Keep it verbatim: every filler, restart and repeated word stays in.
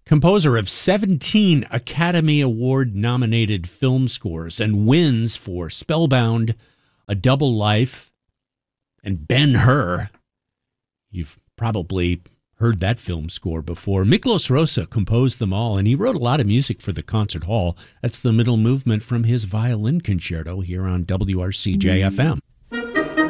Composer of seventeen Academy Award-nominated film scores and wins for Spellbound, A Double Life, and Ben-Hur. You've probably heard that film score before. Miklos Rozsa composed them all, and he wrote a lot of music for the concert hall. That's the middle movement from his violin concerto here on W R C J F M.